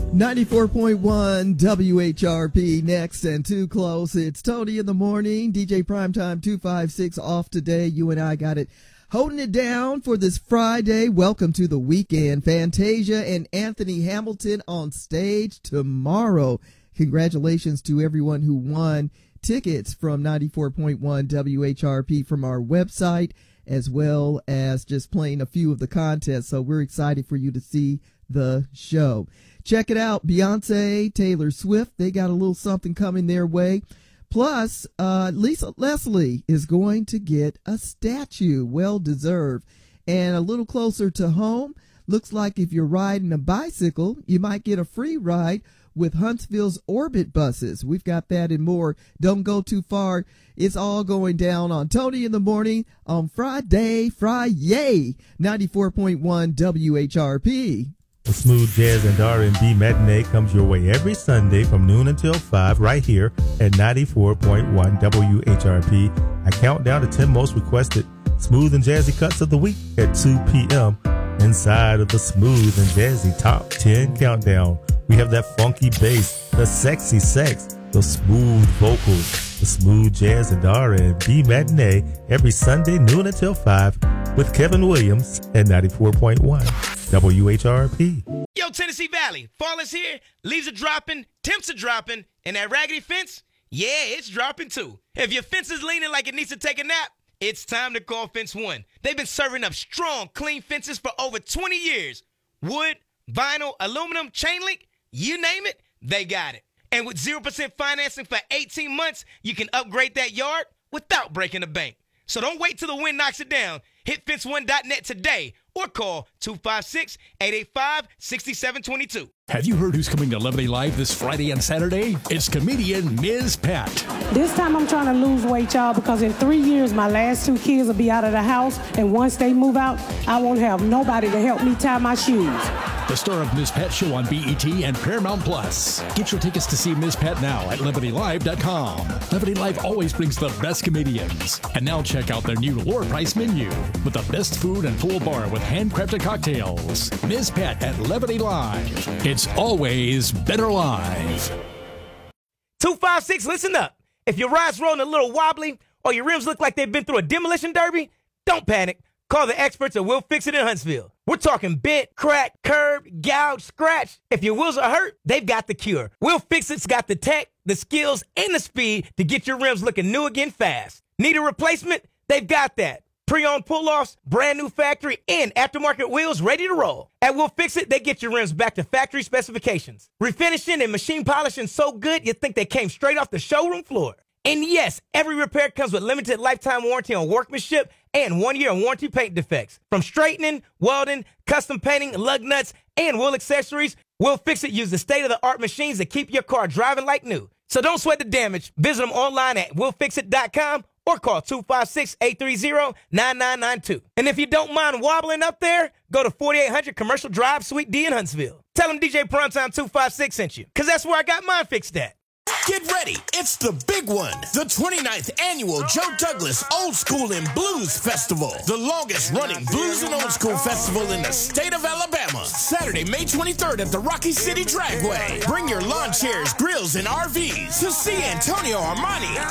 94.1 WHRP, next and too close. It's Tony in the morning. DJ Primetime 256 off today. You and I got it holding it down for this Friday. Welcome to the weekend. Fantasia and Anthony Hamilton on stage tomorrow. Congratulations to everyone who won tickets from 94.1 WHRP from our website, as well as just playing a few of the contests. So we're excited for you to see the show. Check it out. Beyonce, Taylor Swift, they got a little something coming their way. Plus, Lisa Leslie is going to get a statue, well deserved. And a little closer to home, looks like if you're riding a bicycle, you might get a free ride with Huntsville's Orbit buses. We've got that and more. Don't go too far. It's all going down on Tony in the Morning on Friday, 94.1 WHRP. The smooth jazz and R&B matinee comes your way every Sunday from noon until 5 right here at 94.1 WHRP. I count down the 10 most requested smooth and jazzy cuts of the week at 2 p.m. inside of the smooth and jazzy top 10 countdown. We have that funky bass, the sexy sex, the smooth vocals, the smooth jazz and R&B matinee every Sunday noon until 5 with Kevin Williams at 94.1 WHRP. Yo, Tennessee Valley, fall is here, leaves are dropping, temps are dropping, and that raggedy fence, yeah, it's dropping too. If your fence is leaning like it needs to take a nap, it's time to call Fence One. They've been serving up strong, clean fences for over 20 years. Wood, vinyl, aluminum, chain link, you name it, they got it. And with 0% financing for 18 months, you can upgrade that yard without breaking the bank. So don't wait till the wind knocks it down. Hit fence1.net today or call 256-885-6722. Have you heard who's coming to Levity Live this Friday and Saturday? It's comedian Ms. Pat. This time I'm trying to lose weight, y'all, because in 3 years, my last 2 kids will be out of the house, and once they move out, I won't have nobody to help me tie my shoes. The star of Ms. Pat Show on BET and Paramount Plus. Get your tickets to see Ms. Pat now at LevityLive.com. Levity Live always brings the best comedians. And now check out their new lower price menu with the best food and full bar with handcrafted cocktails. Ms. Pat at Levity Live. It's always better live. 256, listen up. If your ride's rolling a little wobbly or your rims look like they've been through a demolition derby, don't panic. Call the experts at Will Fix It in Huntsville. We're talking bent, cracked, curved, gouged, scratched. If your wheels are hurt, they've got the cure. Will Fix It's got the tech, the skills, and the speed to get your rims looking new again fast. Need a replacement? They've got that. Pre-owned pull-offs, brand new factory, and aftermarket wheels ready to roll. At Will Fix It, they get your rims back to factory specifications. Refinishing and machine polishing so good you'd think they came straight off the showroom floor. And yes, every repair comes with limited lifetime warranty on workmanship and 1 year warranty paint defects. From straightening, welding, custom painting, lug nuts, and wheel accessories, Will Fix It use the state-of-the-art machines that keep your car driving like new. So don't sweat the damage. Visit them online at willfixit.com or call 256-830-9992. And if you don't mind wobbling up there, go to 4800 Commercial Drive, Suite D in Huntsville. Tell them DJ Primetime 256 sent you, because that's where I got mine fixed at. Get ready, it's the big one, the 29th Annual Joe Douglas Old School and Blues Festival, the longest running blues and old school festival in the state of Alabama. Saturday, May 23rd at the Rocky City Dragway. Bring your lawn chairs, grills, and RVs to see Antonio Armani,